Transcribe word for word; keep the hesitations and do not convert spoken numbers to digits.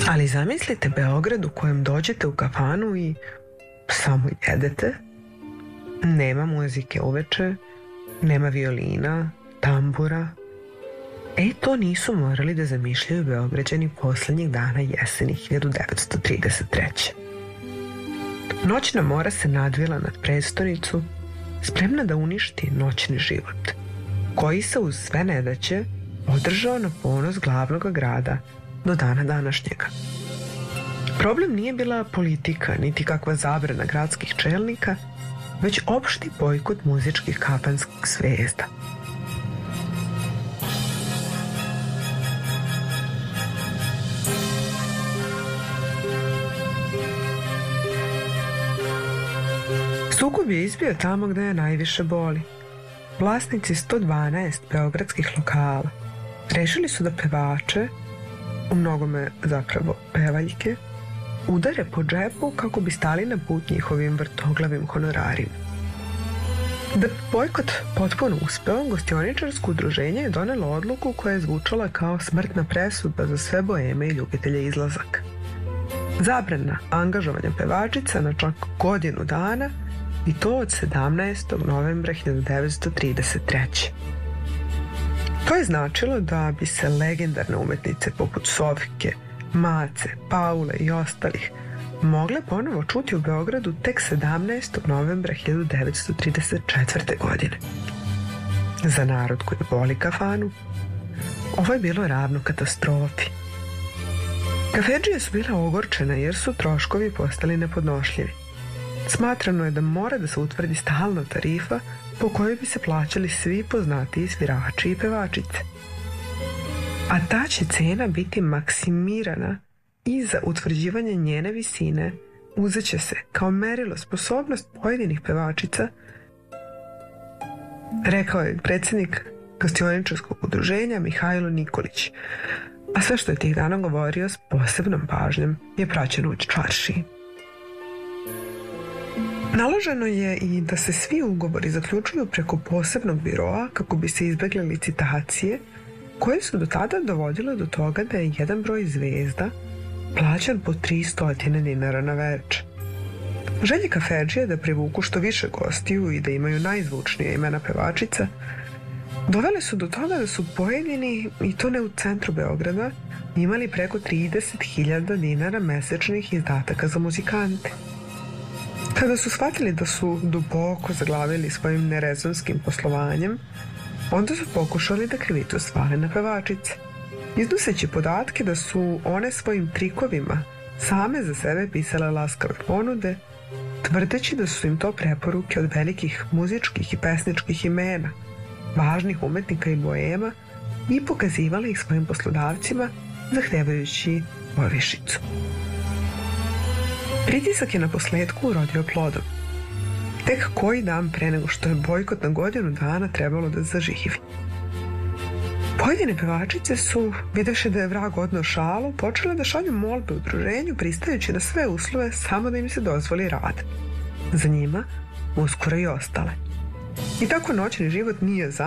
Ali zamislite Beograd u kojem dođete u kafanu i samo jedete. Nema muzike uveče, nema violina, tambura. E, to nisu morali da zamišljaju Beograđani poslednjih dana jeseni hiljadu devetsto trideset treće. Noćna mora se nadvila nad prestonicu, spremna da uništi noćni život, koji se uz sve nedaće održao na ponos glavnog grada do dana današnjega. Problem nije bila politika, niti kakva zabrana gradskih čelnika, već opšti bojkot muzičkih kafanskih zvezda. Sukob je izbio tamo gde je najviše boli. Vlasnici sto dvanaest beogradskih lokala rešili su da pevače, u mnogome zapravo pevaljke, udare po džepu kako bi stali na put njihovim vrtoglavim honorarima. Da bojkot potpuno uspeo, gostioničarsko udruženje je donelo odluku koja je zvučala kao smrtna presuda za sve boeme i ljubitelje izlazaka. Zabrana angažovanja pevačica na čak godinu dana, i to od sedamnaestog novembra hiljadu devetsto trideset treće. To je značilo da bi se legendarne umetnice poput Sofike, Mace, Paule i ostalih mogle ponovo čuti u Beogradu tek sedamnaestog novembra hiljadu devetsto trideset četvrte. godine. Za narod koji voli kafanu, ovo je bilo ravno katastrofi. Kafedžije su bile ogorčene jer su troškovi postali nepodnošljivi. Smatrano je da mora da se utvrdi stalna tarifa po kojoj bi se plaćali svi poznatiji svirači i pevačice. A ta će cena biti maksimirana i za utvrđivanje njene visine uzet će se kao merilo sposobnost pojedinih pevačica, rekao je predsjednik gostioničarskog udruženja Mihajlo Nikolić, a sve što je tih dana govorio s posebnom pažnjom je praćeno u čaršiji. Naloženo je i da se svi ugovori zaključuju preko posebnog biroa kako bi se izbegle licitacije koje su do tada dovodile do toga da je jedan broj zvezda plaćan po tristo dinara na veče. Želje kafedžije da privuku što više gostiju i da imaju najzvučnije imena pevačica dovele su do toga da su pojedini, i to ne u centru Beograda, imali preko trideset hiljada dinara mesečnih izdataka za muzikante. Kada su shvatili da su duboko zaglavili svojim nerezonskim poslovanjem, onda su pokušali da krivicu svale na pevačice, iznoseći podatke da su one svojim trikovima same za sebe pisale laskave ponude, tvrdeći da su im to preporuke od velikih muzičkih i pesničkih imena, važnih umetnika i boema, i pokazivali ih svojim poslodavcima zahtevajući povišicu. Pritisak je na posledku urodio plodom. Tek koji dan pre nego što je bojkot na godinu dana trebalo da zaživi. Pojedine pevačice su, videše da je vrag odneo šalu, počele da šalju molbe u udruženju pristajući na sve uslove samo da im se dozvoli rad. Za njima uskoro i ostale. I tako noćni život nije za